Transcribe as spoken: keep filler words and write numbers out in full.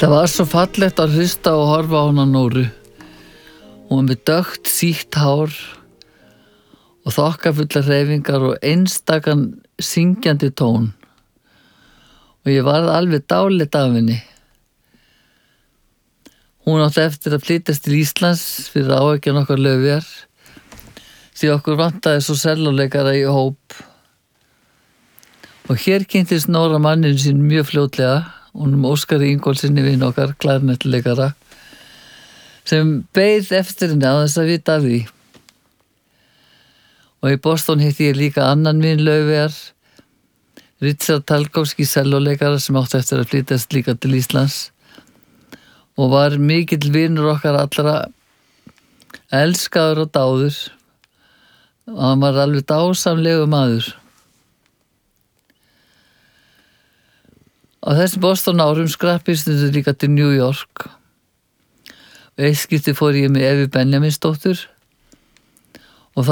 Það var svo fallegt að hlusta og horfa á hana Nóru. Hún var með dökkt sítt hár og þokkafullar hreyfingar og einstakan syngjandi tón. Og ég varð alveg dálit af henni. Hún átti eftir að flytjast til Íslands fyrir áhyggjum okkar Laufeyjar, því okkur vantaði svo sellóleikara í hóp. Og hér kynntist Nóra manninn sín mjög fljótlega, honum Óskari Ingólfssyni vin okkar, klarinettleikara, sem beið eftir henni á þess að vita af því. Og í Boston hitti ég líka annan vin Laufeyjar, Richard Talkowski sellóleikara sem átti eftir að flytjast líka til Íslands og var mikill vinur okkar allra, elskaður og dáður, og hann var alveg dásamlegu maður. Á þessum Boston árum skrappist líka til New York. Eitt skipti fór ég með Evi Benjaminsdóttur